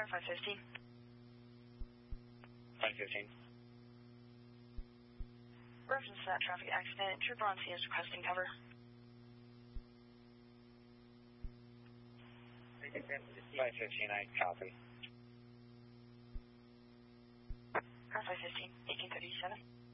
Car 515. 515. Reference to that traffic accident, trooper on scene is requesting cover. 515, I copy. Car 515, 1837.